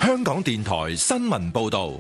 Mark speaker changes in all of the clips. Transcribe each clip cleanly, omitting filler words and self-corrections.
Speaker 1: 香港電台新聞報道。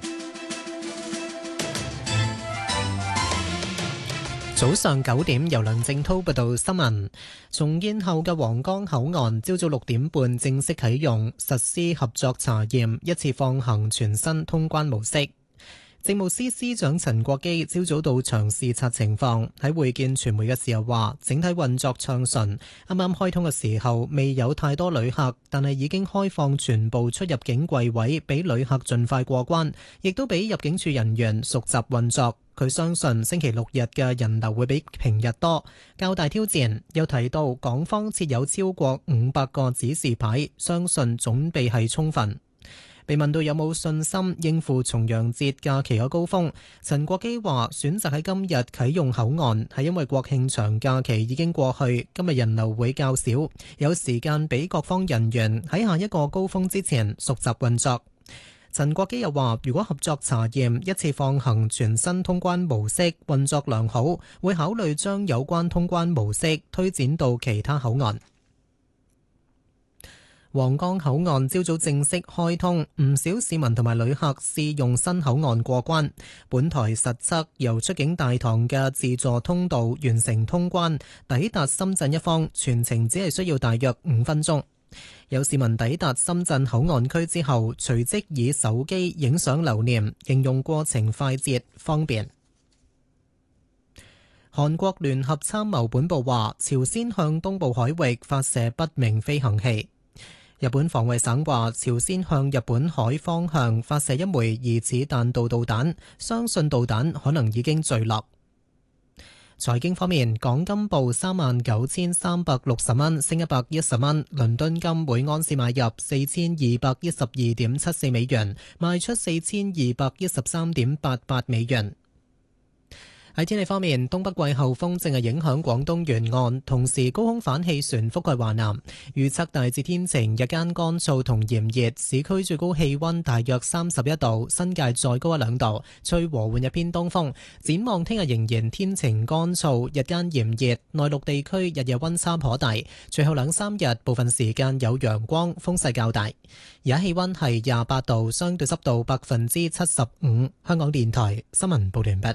Speaker 2: 早上9點，由梁正濤報道新聞。重建後嘅皇崗口岸，朝早6點半正式啟用，實施合作查驗，一次放行全新通關模式。政務司司長陳國基朝早到場視察情況，喺會見傳媒嘅時候話，整體運作暢順。啱啱開通嘅時候未有太多旅客，但係已經開放全部出入境櫃位俾旅客盡快過關，亦都俾入境處人員熟習運作。佢相信星期6日嘅人流會比平日多，較大挑戰。又提到港方設有超過500個指示牌，相信準備係充分。被問到有冇信心應付重陽節假期嘅高峰，陳國基話選擇喺今日啟用口岸係因為國慶長假期已經過去，今日人流會較少，有時間俾各方人員喺下一個高峰之前熟習運作。陳國基又話，如果合作查驗一次放行全新通關模式運作良好，會考慮將有關通關模式推展到其他口岸。皇崗口岸朝早正式開通，唔少市民同埋旅客試用新口岸過關。本台實測由出境大堂嘅自助通道完成通關，抵達深圳一方，全程只係需要大約5分鐘。有市民抵達深圳口岸區之後，隨即以手機影相留念，形容過程快捷方便。韓國聯合參謀本部話，朝鮮向東部海域發射不明飛行器。日本防衛省話，朝鮮向日本海方向發射一枚疑似彈道導彈，相信導彈可能已經墜落。財經方面，港金報39,360蚊，升110蚊；倫敦金每盎司買入4212.74美元，賣出4213.88美元。喺天氣方面，東北季候風正係影響廣東沿岸，同時高空反氣旋覆蓋華南。預測大致天晴，日間乾燥同炎熱，市區最高氣溫大約31度，新界再高1-2度，吹和緩日偏東風。展望聽日仍然天晴乾燥，日間炎熱，內陸地區日夜溫差頗大。隨後2-3日部分時間有陽光，風勢較大。而家氣溫係28度，相對濕度75%。香港電台新聞報道完畢。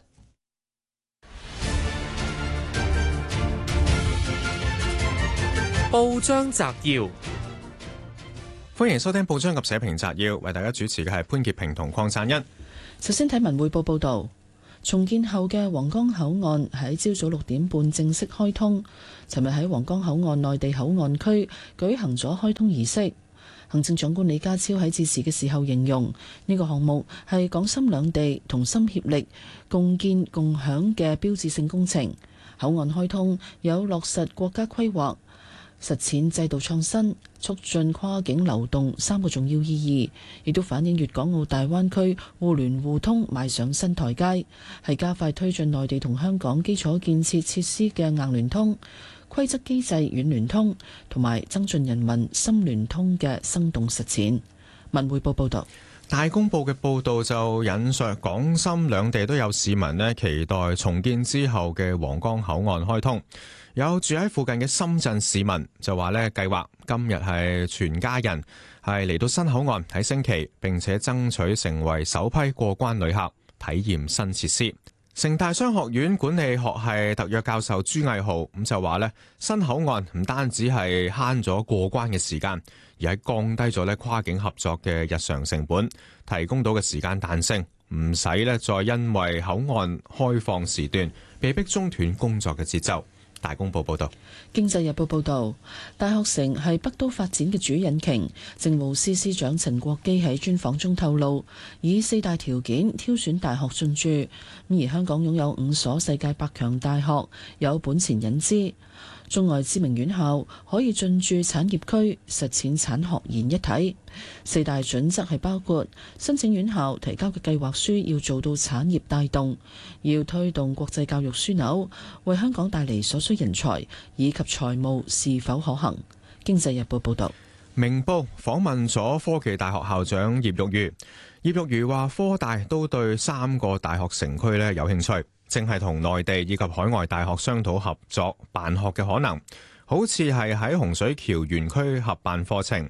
Speaker 3: 報章摘要，
Speaker 4: 歡迎收聽報章及社評摘要，為大家主持嘅係潘潔平同鄺燦欣。
Speaker 5: 首先睇文匯報報道，重建後嘅皇崗口岸喺朝早6點半正式開通。尋日喺皇崗口岸內地口岸區舉行咗開通儀式。行政長官李家超喺致辭嘅時候形容呢個項目係港深兩地同心協力、共建共享嘅標誌性工程。口岸開通有落實國家規劃、實踐制度創新、促進跨境流動3個重要意義，亦都反映粵港澳大灣區互聯互通邁上新台階，係加快推進內地同香港基礎建設設施嘅硬聯通、規則機制軟聯通同埋增進人民心聯通嘅生動實踐。文匯報報道。
Speaker 4: 大公報嘅報導就引述港深兩地都有市民期待重建之後嘅皇崗口岸開通。有住喺附近嘅深圳市民就話計劃今日係全家人係嚟到新口岸睇升旗，並且爭取成為首批過關旅客體驗新設施。城大商學院管理學系特約教授朱毅豪咁就話新口岸唔單止係慳咗過關嘅時間，而係降低咗跨境合作嘅日常成本，提供到嘅時間彈性，唔使再因為口岸開放時段被迫中斷工作嘅節奏。大公報報道。
Speaker 5: 經濟日報報道，大學城係北都發展嘅主引擎。政務司司長陳國基喺專訪中透露，以4大條件挑選大學進駐，而香港擁有5所世界100強大學，有本錢引資。中外知名院校可以進駐產業區，實踐產學研一體。4大準則係包括申請院校提交嘅計劃書要做到產業帶動，要推動國際教育樞紐，為香港帶嚟所需人才，以及財務是否可行。經濟日報報道。
Speaker 4: 明報訪問咗科技大學校長葉玉如，葉玉如話科大都對3個大學城區有興趣，正係同內地以及海外大學商討合作辦學嘅可能，好似係喺洪水橋園區合辦課程，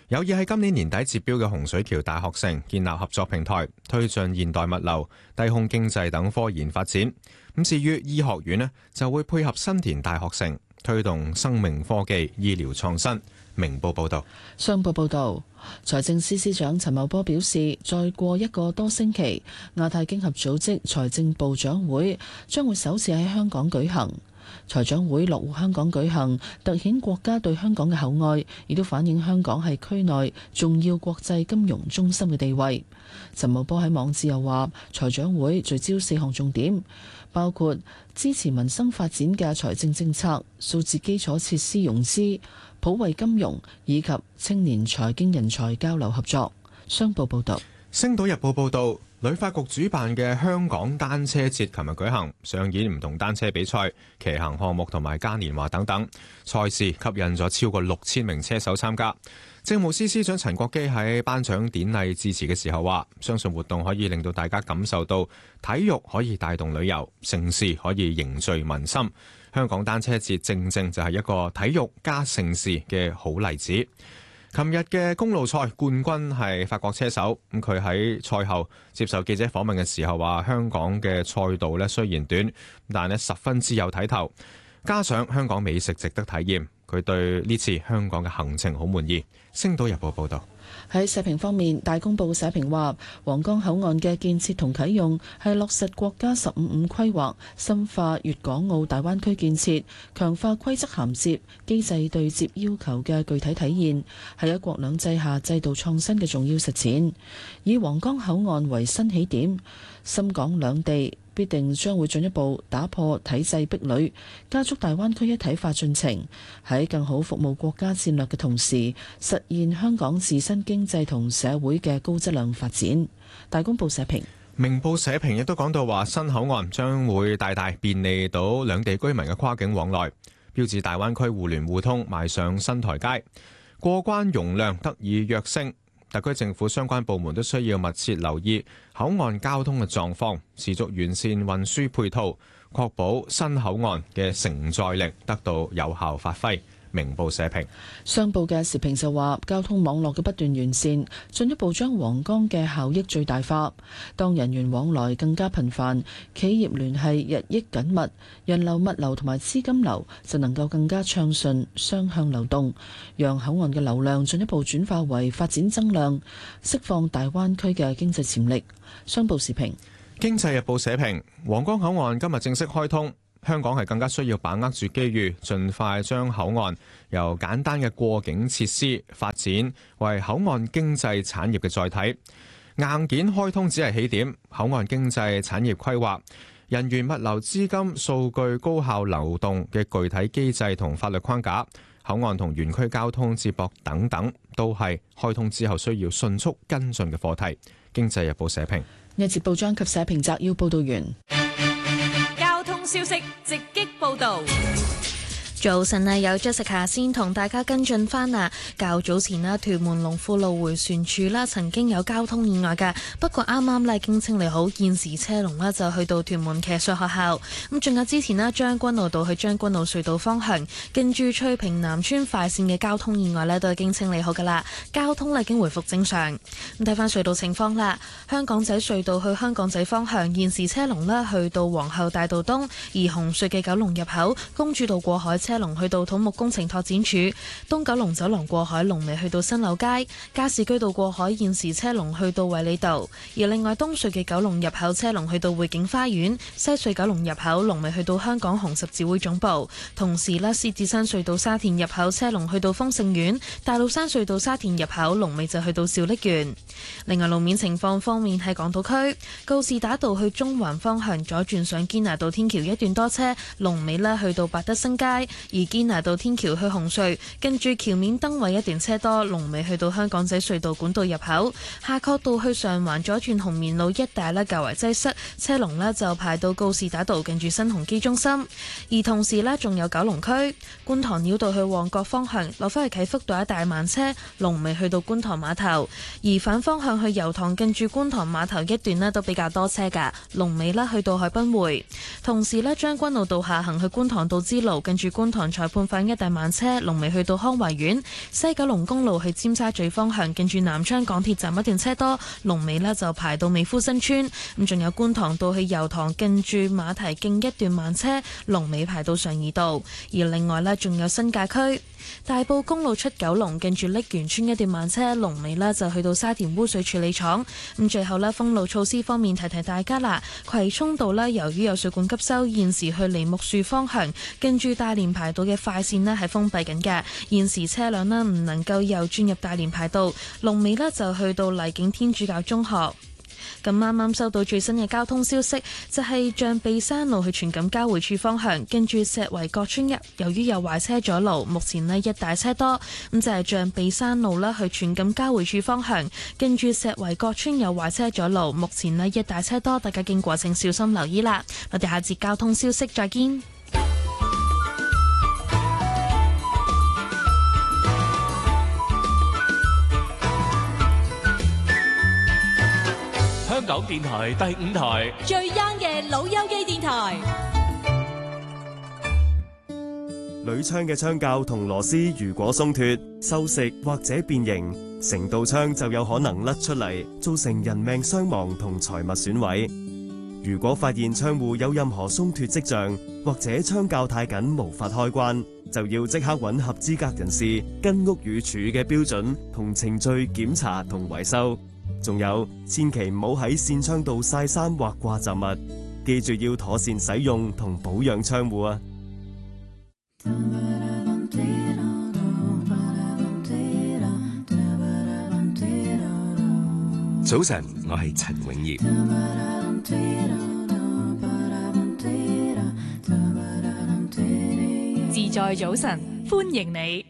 Speaker 4: 有意喺今年年底截標嘅洪水橋大學城建立合作平台，推進現代物流、低空經濟等科研發展。咁至於醫學院呢，就會配合新田大學城，推動生命科技、醫療創新。明報報道。
Speaker 5: 商報報道，財政司司長陳茂波表示，再過一個多星期，亞太經合組織財政部長會將會首次喺香港舉行。財長會落戶香港舉行，凸顯國家對香港嘅厚愛，亦都反映香港係區內重要國際金融中心嘅地位。陳茂波喺網誌又話，財長會聚焦4項重點，包括支持民生發展嘅財政政策、數字基礎設施融資、普惠金融以及青年財經人才交流合作。商報報道。
Speaker 4: 星島日報報道，旅發局主辦嘅香港單車節琴日舉行，上演唔同單車比賽、騎行項目同埋嘉年華等等，賽事吸引咗超過6000名車手參加。政務司司長陳國基喺頒獎典禮致辭嘅時候話，相信活動可以令到大家感受到體育可以帶動旅遊，盛事可以凝聚民心。香港單車節正正就係一個體育加盛事嘅好例子。琴日嘅公路賽冠軍係法國車手，咁佢喺賽後接受記者訪問嘅時候話，香港嘅賽道咧雖然短，但係十分之有睇頭，加上香港美食值得體驗，佢對呢次香港嘅行程好滿意。星島日報報道。
Speaker 5: 喺社評方面，大公報社評話，皇崗口岸嘅建設同啟用係落實國家15-5規劃，深化粵港澳大灣區建設，強化規則銜接、機制對接要求嘅具體體現，係一國兩制下制度創新嘅重要實踐。以皇崗口岸為新起點，深港兩地必定將會進一步打破體制壁壘，加速大灣區一體化進程，喺更好服務國家戰略嘅同時，實現香港自身經濟同社會嘅高質量發展。大公報社評。
Speaker 4: 明報社評亦都講到話，新口岸將會大大便利到兩地居民嘅跨境往來，標誌大灣區互聯互通邁上新台階，過關容量得以躍升。特區政府相關部門都需要密切留意口岸交通嘅狀況，持續完善運輸配套，確保新口岸嘅承載力得到有效發揮。明報社評。
Speaker 5: 商報嘅時評就話，交通網絡嘅不斷完善，進一步將皇崗嘅效益最大化。當人員往來更加頻繁，企業聯繫日益緊密，人流、物流同埋資金流就能夠更加暢順雙向流動，讓口岸嘅流量進一步轉化為發展增量，釋放大灣區嘅經濟潛力。商報時評。
Speaker 4: 經濟日報社評，皇崗口岸今日正式開通。香港係更加需要把握住機遇，盡快將口岸由簡單嘅過境設施發展為口岸經濟產業嘅載體。硬件開通只係起點，口岸經濟產業規劃、人員物流資金數據高效流動嘅具體機制同法律框架、口岸同園區交通接駁等等，都係開通之後需要迅速跟進嘅課題。經濟日報社評。
Speaker 5: 一節報章及社評摘要報道完。
Speaker 3: 消息直擊報導。
Speaker 6: 早晨啊，有 Jessica 先同大家跟進翻啊。較早前啦，屯門龍富路迴旋處啦，曾經有交通意外㗎。不過啱啱已經清理好，現時車龍啦就去到屯門騎術學校。咁仲有之前啦，將軍澳道去將軍澳隧道方向，近住翠屏南村快線嘅交通意外呢都已經清理好㗎啦，交通已經回復正常。咁睇翻隧道情況啦，香港仔隧道去香港仔方向，現時車龍啦去到皇后大道東，而紅隧嘅九龍入口公主道過海車龍去到土木工程拓展處，東九龍走廊過海龍尾去到新柳街，加士居道過海現時車龍去到衛理道，而另外東隧嘅九龍入口車龍去到匯景花園，西隧九龍入口龍尾去到香港紅十字會總部，同時啦，獅子山隧道沙田入口車龍去到豐盛苑，大老山隧道沙田入口龍尾就去到兆瀝園。另外路面情況方面，喺港島區告士打道去中環方向左轉上堅拿道天橋一段多車，龍尾啦去到百德新街。而堅拿道天橋去紅隧，跟住橋面燈位一段車多，龍尾去到香港仔隧道管道入口。夏慤道去上環左轉紅棉路一帶咧較為擠塞，車龍咧就排到告士打道近住新鴻基中心。而同時咧仲有九龍區觀塘繞道去旺角方向，落返去啟福道一帶慢車，龍尾去到觀塘碼頭。而反方向去油塘近住觀塘碼頭一段咧都比較多車㗎，龍尾咧去到海濱匯。同時咧將軍澳道下行去觀塘道支路近住觀觀塘裁判法院一帶慢車，龍尾去到康維苑；西九龍公路去尖沙咀方向，近住南昌港鐵站一段車多，龍尾呢就排到美孚新村。咁仲有觀塘道去油塘，近住馬蹄徑一段慢車，龍尾排到上怡道。而另外呢，仲有新界區大埔公路出九龍，近住瀝源村一段慢車，龍尾呢就去到沙田污水處理廠。咁最後呢，封路措施方面提提大家啦。葵涌道呢，由於有水管急修，現時去梨木樹方向近住大連排道嘅快線呢係封閉緊嘅，現時車輛呢唔能夠又轉入大連排道，龍尾呢就去到荔景天主教中學。咁啱啱收到最新嘅交通消息，就係象鼻山路去荃錦交匯處方向，跟住石圍角村由於有壞車阻路，目前呢一大車多。咁就係象鼻山路啦，去荃錦交匯處方向，跟住石圍角村有壞車阻路，目前呢一大車多，大家經過請小心留意啦。我哋下節交通消息再見。
Speaker 1: 香港電台第5台
Speaker 3: 最 young 嘅老友記電台。
Speaker 7: 鋁槍嘅槍架同螺絲如果鬆脱、鏽蝕或者變形，成道槍就有可能甩出嚟，造成人命傷亡同財物損毀。如果發現窗戶有任何鬆脱跡象，或者槍架太緊無法開關，就要即刻揾合資格人士跟屋宇署嘅標準同程序檢查同維修。仲有，千祈唔好喺扇窗度曬衫或掛雜物，記住要妥善使用同保養窗戶啊！
Speaker 8: 早晨，我係陳永業。
Speaker 3: 自在早晨，歡迎你。